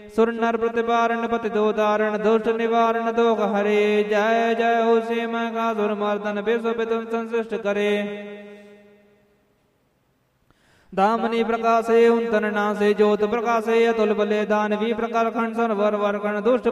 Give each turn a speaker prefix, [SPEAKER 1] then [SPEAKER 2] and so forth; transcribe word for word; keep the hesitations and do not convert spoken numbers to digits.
[SPEAKER 1] सुर नर प्रतिपारण पति दो दारण दुष्ट निवारण दोष हरे। जय जय हो सिम का सुर मर्दन विश्व तुम संशिष्ट करे। दामनी प्रकाशे उन तन नासे ज्योत प्रकाशे अतुल बले दानवी प्रकार खंड वर वर दुष्ट